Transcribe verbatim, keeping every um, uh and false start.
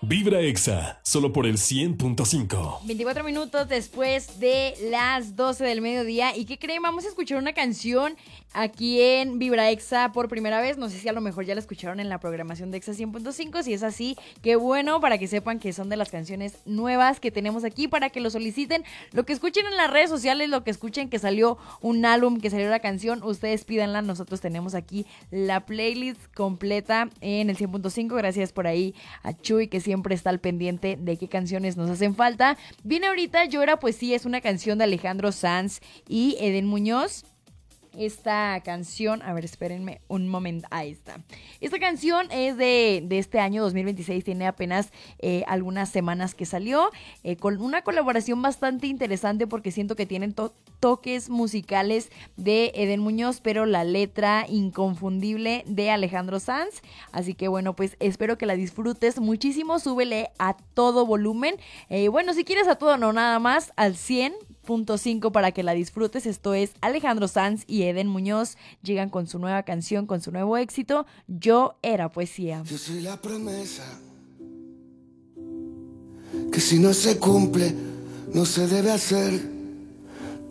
Vibra Exa, solo por el cien punto cinco. veinticuatro minutos después de las doce del mediodía. ¿Y qué creen? Vamos a escuchar una canción aquí en Vibra Exa por primera vez. No sé si a lo mejor ya la escucharon en la programación de Exa cien punto cinco. Si es así, qué bueno, para que sepan que son de las canciones nuevas que tenemos aquí, para que lo soliciten. Lo que escuchen en las redes sociales, lo que escuchen que salió un álbum, que salió la canción, ustedes pídanla. Nosotros tenemos aquí la playlist completa en el cien punto cinco. Gracias por ahí a Chuy, que siempre está al pendiente de qué canciones nos hacen falta. Viene ahorita Llora, pues sí, es una canción de Alejandro Sanz y Eden Muñoz. Esta canción, a ver, espérenme un momento, ahí está. Esta canción es de, de este año dos mil veintiséis, tiene apenas eh, algunas semanas que salió, eh, con una colaboración bastante interesante porque siento que tienen to- toques musicales de Eden Muñoz, pero la letra inconfundible de Alejandro Sanz. Así que bueno, pues espero que la disfrutes muchísimo, súbele a todo volumen. Eh, bueno, si quieres a todo, no nada más, al cien punto cinco para que la disfrutes. Esto es Alejandro Sanz y Eden Muñoz, llegan con su nueva canción, con su nuevo éxito, Yo Era Poesía. Yo soy la promesa que si no se cumple no se debe hacer.